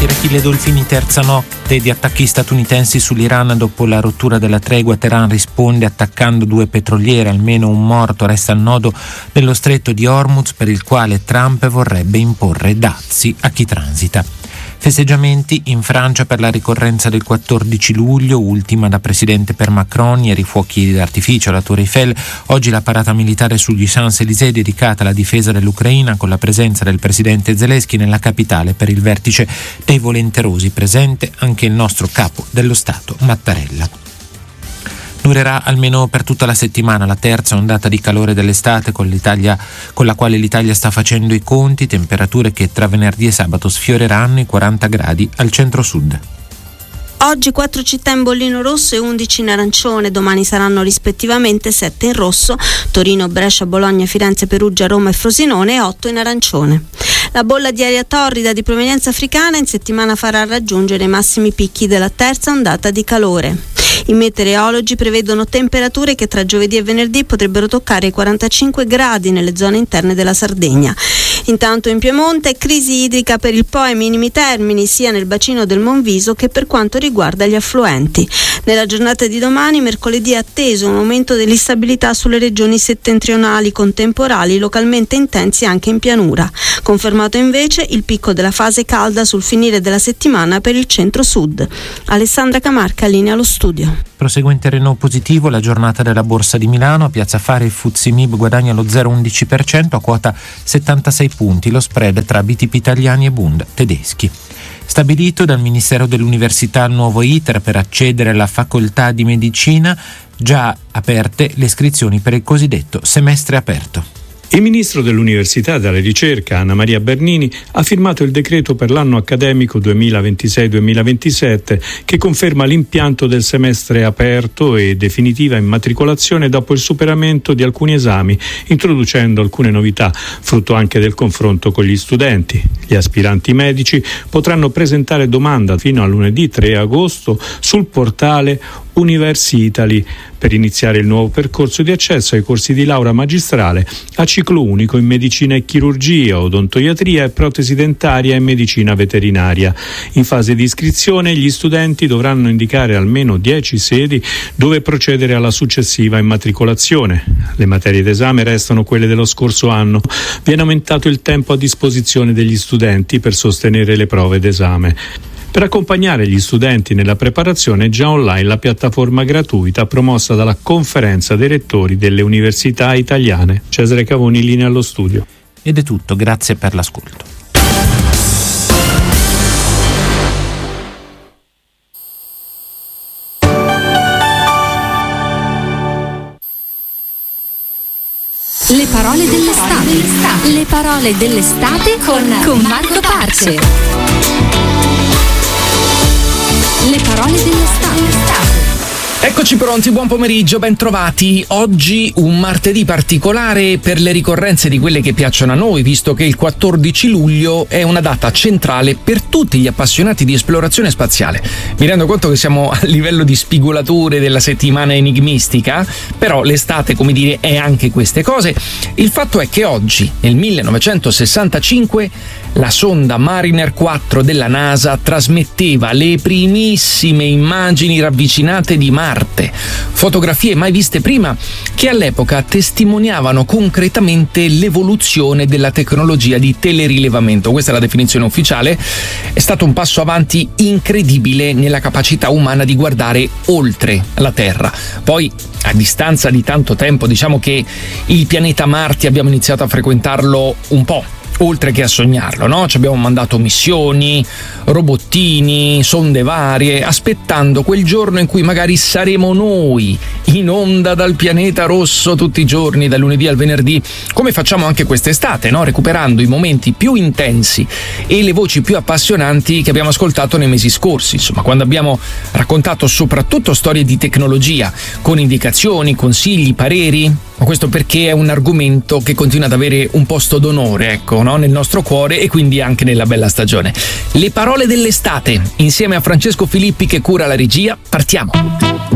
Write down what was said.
Tirati le Dolfini, terza notte di attacchi statunitensi sull'Iran dopo la rottura della tregua. Teheran risponde attaccando 2 petroliere, almeno un morto. Resta il nodo dello stretto di Hormuz, per il quale Trump vorrebbe imporre dazi a chi transita. Festeggiamenti in Francia per la ricorrenza del 14 luglio, ultima da presidente per Macron, ieri fuochi d'artificio alla Tour Eiffel, oggi la parata militare sugli Champs-Élysées dedicata alla difesa dell'Ucraina con la presenza del presidente Zelensky nella capitale per il vertice dei volenterosi, presente anche il nostro capo dello Stato Mattarella. Durerà almeno per tutta la settimana la terza ondata di calore dell'estate con la quale l'Italia sta facendo i conti, temperature che tra venerdì e sabato sfioreranno i 40 gradi al centro-sud. Oggi 4 città in bollino rosso e 11 in arancione, domani saranno rispettivamente 7 in rosso, Torino, Brescia, Bologna, Firenze, Perugia, Roma e Frosinone, e 8 in arancione. La bolla di aria torrida di provenienza africana in settimana farà raggiungere i massimi picchi della terza ondata di calore. I meteorologi prevedono temperature che tra giovedì e venerdì potrebbero toccare i 45 gradi nelle zone interne della Sardegna. Intanto in Piemonte crisi idrica per il Po ai minimi termini sia nel bacino del Monviso che per quanto riguarda gli affluenti. Nella giornata di domani, mercoledì, è atteso un aumento dell'instabilità sulle regioni settentrionali con temporali localmente intensi anche in pianura. Confermato invece il picco della fase calda sul finire della settimana per il centro-sud. Alessandra Camarca, linea allo studio. Prosegue in terreno positivo la giornata della Borsa di Milano. A Piazza Affari il FTSE MIB guadagna lo 0,11% a quota 76 punti, lo spread tra BTP italiani e Bund tedeschi. Stabilito dal Ministero dell'Università il nuovo iter per accedere alla facoltà di medicina, già aperte le iscrizioni per il cosiddetto semestre aperto. Il ministro dell'Università e della Ricerca, Anna Maria Bernini, ha firmato il decreto per l'anno accademico 2026-2027 che conferma l'impianto del semestre aperto e definitiva immatricolazione dopo il superamento di alcuni esami, introducendo alcune novità, frutto anche del confronto con gli studenti. Gli aspiranti medici potranno presentare domanda fino a lunedì 3 agosto sul portale Universi Italy per iniziare il nuovo percorso di accesso ai corsi di laurea magistrale a ciclo unico in medicina e chirurgia, odontoiatria e protesi dentaria e medicina veterinaria. In fase di iscrizione gli studenti dovranno indicare almeno 10 sedi dove procedere alla successiva immatricolazione. Le materie d'esame restano quelle dello scorso anno. Viene aumentato il tempo a disposizione degli studenti per sostenere le prove d'esame. Per accompagnare gli studenti nella preparazione è già online la piattaforma gratuita promossa dalla Conferenza dei Rettori delle Università Italiane. Cesare Cavoni, linea allo studio. Ed è tutto, grazie per l'ascolto. Le parole dell'estate. Le parole dell'estate con Marco Parce. Le parole dell'estate. Eccoci pronti, buon pomeriggio, ben trovati. Oggi un martedì particolare per le ricorrenze di quelle che piacciono a noi, visto che il 14 luglio è una data centrale per tutti gli appassionati di esplorazione spaziale. Mi rendo conto che siamo a livello di spigolature della settimana enigmistica, però l'estate, come dire, è anche queste cose. Il fatto è che oggi, nel 1965, la sonda Mariner 4 della NASA trasmetteva le primissime immagini ravvicinate di Marte, fotografie mai viste prima che all'epoca testimoniavano concretamente l'evoluzione della tecnologia di telerilevamento. Questa è la definizione ufficiale. È stato un passo avanti incredibile nella capacità umana di guardare oltre la Terra. Poi, a distanza di tanto tempo, diciamo che il pianeta Marte abbiamo iniziato a frequentarlo un po', oltre che a sognarlo, no? Ci abbiamo mandato missioni, robottini, sonde varie, aspettando quel giorno in cui magari saremo noi in onda dal pianeta rosso tutti i giorni, dal lunedì al venerdì, come facciamo anche quest'estate, no? Recuperando i momenti più intensi e le voci più appassionanti che abbiamo ascoltato nei mesi scorsi, insomma, quando abbiamo raccontato soprattutto storie di tecnologia, con indicazioni, consigli, pareri. Ma questo perché è un argomento che continua ad avere un posto d'onore, ecco, no? Nel nostro cuore e quindi anche nella bella stagione. Le parole dell'estate, insieme a Francesco Filippi che cura la regia, partiamo!